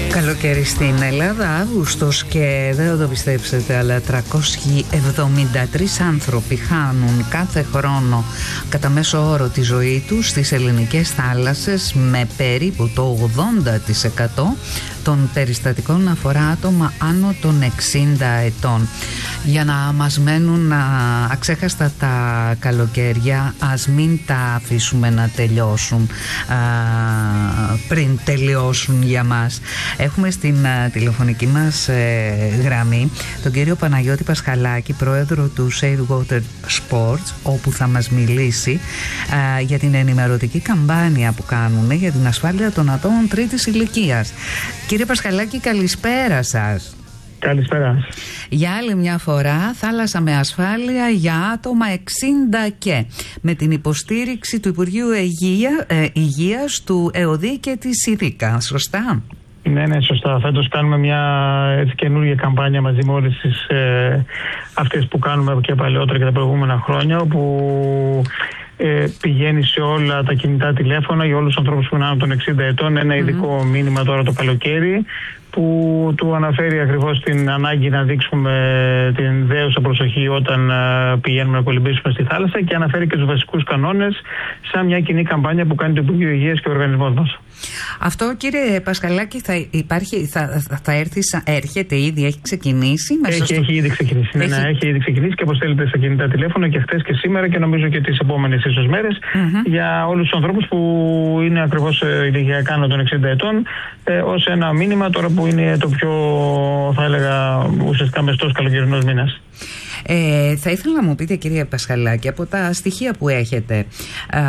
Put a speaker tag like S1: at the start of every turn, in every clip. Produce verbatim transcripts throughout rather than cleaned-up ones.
S1: Καλοκαίρι στην Ελλάδα, Αύγουστος, και δεν θα το πιστέψετε, αλλά τριακόσιοι εβδομήντα τρεις άνθρωποι χάνουν κάθε χρόνο κατά μέσο όρο τη ζωή τους στις ελληνικές θάλασσες, με περίπου το ογδόντα τοις εκατό των περιστατικών να αφορά άτομα άνω των εξήντα ετών. Για να μας μένουν αξέχαστα τα καλοκαίρια, ας μην τα αφήσουμε να τελειώσουν α, πριν τελειώσουν για μας. Έχουμε στην α, τηλεφωνική μας ε, γραμμή τον κύριο Παναγιώτη Πασχαλάκη, πρόεδρο του Save Water Sports, όπου θα μας μιλήσει α, για την ενημερωτική καμπάνια που κάνουν για την ασφάλεια των ατόμων τρίτης ηλικίας. Κύριε Πασχαλάκη, καλησπέρα σας.
S2: Καλησπέρα.
S1: Για άλλη μια φορά, θάλασσα με ασφάλεια για άτομα εξήντα και, με την υποστήριξη του Υπουργείου Υγεία, ε, Υγείας, του ΕΟΔΗ και της ΙΡΙΚΑ, σωστά?
S2: Ναι, ναι, σωστά. Φέτος κάνουμε μια έτσι καινούργια καμπάνια μαζί με όλες τις ε, αυτές που κάνουμε και παλαιότερα και τα προηγούμενα χρόνια, όπου ε, πηγαίνει σε όλα τα κινητά τηλέφωνα για όλους τους ανθρώπους που είναι άνω των εξήντα ετών ένα ειδικό mm-hmm. μήνυμα τώρα το καλοκαίρι, που του αναφέρει ακριβώς την ανάγκη να δείξουμε την δέουσα προσοχή όταν uh, πηγαίνουμε να κολυμπήσουμε στη θάλασσα, και αναφέρει και τους βασικούς κανόνες σαν μια κοινή καμπάνια που κάνει το Υπουργείο Υγείας και ο οργανισμός μας.
S1: Αυτό, κύριε Πασχαλάκη, θα, υπάρχει, θα, θα έρθει, έρχεται ήδη, έχει ξεκινήσει?
S2: Έχει,
S1: στο...
S2: έχει ήδη ξεκινήσει. Έχει... Ναι, ναι, έχει ήδη ξεκινήσει και αποστέλλεται στα κινητά τηλέφωνα και χθες και σήμερα και νομίζω και τις επόμενες ίσως μέρες mm-hmm. για όλους τους ανθρώπους που είναι ακριβώς ηλικιακά άνω των εξήντα ετών, ε, ως ένα μήνυμα τώρα που είναι το πιο, θα έλεγα, ουσιαστικά μεστός καλοκαιρινός μήνας.
S1: Ε, θα ήθελα να μου πείτε, κύριε Πασχαλάκη, από τα στοιχεία που έχετε, α,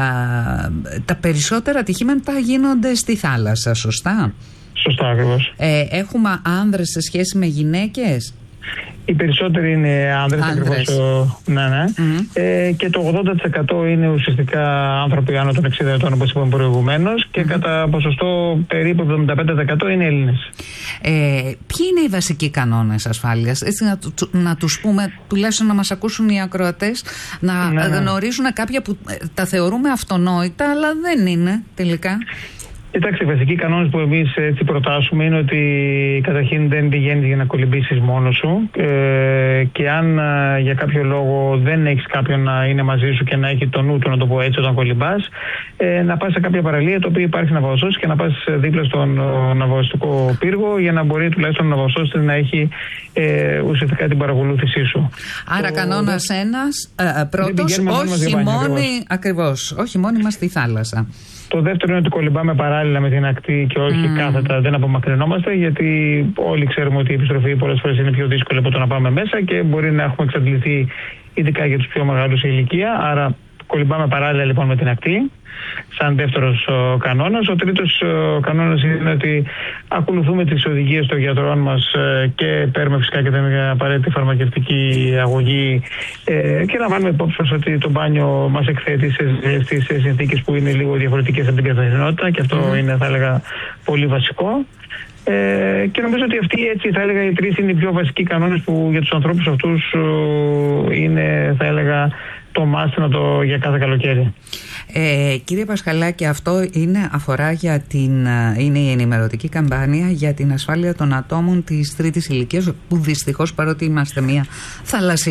S1: τα περισσότερα ατυχήματα γίνονται στη θάλασσα, σωστά?
S2: Σωστά, ακριβώς.
S1: Ε, έχουμε άνδρες σε σχέση με γυναίκες?
S2: Οι περισσότεροι είναι άνδρες, ακριβώς. Ναι, ναι. Mm-hmm. Ε, και το ογδόντα τοις εκατό είναι ουσιαστικά άνθρωποι άνω των εξήντα ετών, όπως είπαμε προηγουμένως, και mm-hmm. κατά ποσοστό περίπου εβδομήντα πέντε τοις εκατό είναι Έλληνες.
S1: Ε, ποιοι είναι οι βασικοί κανόνες ασφάλειας, έτσι να, να τους πούμε, τουλάχιστον να μας ακούσουν οι ακροατές, να ναι, ναι. γνωρίζουν κάποια που τα θεωρούμε αυτονόητα, αλλά δεν είναι τελικά?
S2: Κοιτάξτε, οι βασικοί κανόνες που εμείς έτσι προτάσουμε είναι ότι καταρχήν δεν πηγαίνεις για να κολυμπήσεις μόνος σου, ε, και αν ε, για κάποιο λόγο δεν έχεις κάποιον να είναι μαζί σου και να έχει το νου του, να το πω έτσι, όταν κολυμπάς, ε, να πας σε κάποια παραλία το οποίο υπάρχει ναυαγοσώστης και να πας δίπλα στον ναυαγωστικό πύργο για να μπορεί τουλάχιστον ο ναυαγοσώστης να έχει ε, ουσιαστικά την παρακολούθησή σου.
S1: Άρα το... κανόνας ένας, ε, πρώτος, όχι μόνοι, ακριβώς, όχι μόνοι μας στη θάλασσα.
S2: Το δεύτερο είναι ότι κολυμπάμε παράλληλα με την ακτή και όχι mm. κάθετα, δεν απομακρυνόμαστε, γιατί όλοι ξέρουμε ότι η επιστροφή πολλές φορές είναι πιο δύσκολη από το να πάμε μέσα και μπορεί να έχουμε εξαντληθεί, ειδικά για τους πιο μεγάλους σε ηλικία. Άρα κολυμπάμε παράλληλα λοιπόν με την ακτή, σαν δεύτερος ο κανόνας. Ο τρίτος ο κανόνας είναι ότι ακολουθούμε τις οδηγίες των γιατρών μας και παίρνουμε φυσικά και την απαραίτητη φαρμακευτική αγωγή, και λαμβάνουμε υπόψη μας ότι το μπάνιο μας εκθέτει στις συνθήκες που είναι λίγο διαφορετικές από την καθημερινότητα, και αυτό mm. είναι, θα έλεγα, πολύ βασικό. Ε, και νομίζω ότι αυτοί, έτσι θα έλεγα, οι τρεις είναι οι πιο βασικοί κανόνες που για τους ανθρώπους αυτούς είναι, θα έλεγα, το μάστι να το για κάθε καλοκαίρι.
S1: Ε, κύριε Πασχαλάκη, αυτό είναι, αφορά για την, είναι η ενημερωτική καμπάνια για την ασφάλεια των ατόμων της τρίτης ηλικίας, που δυστυχώς, παρότι είμαστε μια θαλασσινή